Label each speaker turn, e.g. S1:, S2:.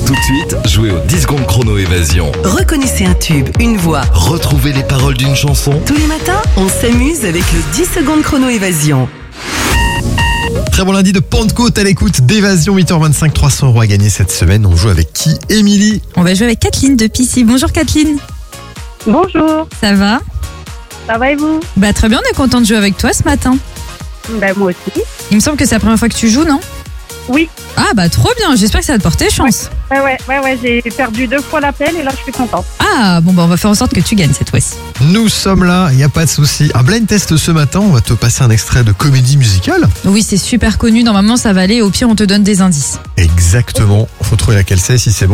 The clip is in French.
S1: Tout de suite, jouez au 10 secondes chrono évasion.
S2: Reconnaissez un tube, une voix.
S1: Retrouvez les paroles d'une chanson.
S2: Tous les matins, on s'amuse avec le 10 secondes chrono évasion.
S3: Très bon lundi de Pentecôte à l'écoute d'Évasion, 8h25, 300 € à gagner cette semaine. On joue avec qui, Émilie?
S4: On va jouer avec Kathleen de Pissy. Bonjour Kathleen.
S5: Bonjour,
S4: Ça va?
S5: ça va et vous?
S4: Très bien, on est content de jouer avec toi ce matin.
S5: Moi aussi.
S4: Il me semble que c'est la première fois que tu joues, non?
S5: Oui,
S4: Trop bien, j'espère que ça va te porter chance.
S5: ouais, j'ai perdu 2 fois l'appel et là je suis contente.
S4: On va faire en sorte que tu gagnes cette fois-ci.
S3: Nous sommes là, il n'y a pas de souci. Un blind test ce matin, on va te passer un extrait de comédie musicale.
S4: Oui, c'est super connu, normalement ça va aller, au pire on te donne des indices.
S3: Exactement, faut trouver laquelle c'est si c'est bon.